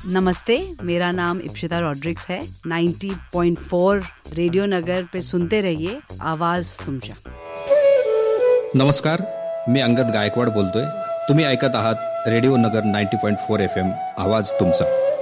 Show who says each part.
Speaker 1: नमस्ते, मेरा नाम इप्शिता रॉड्रिक्स है. 90.4 रेडिओ नगर पे सुनते रहिए आवाज तुमच्या.
Speaker 2: नमस्कार, मी अंगद गायकवाड बोलतोय. तुम्ही ऐकत आहात रेडिओ नगर 90.4 FM आवाज तुमचा.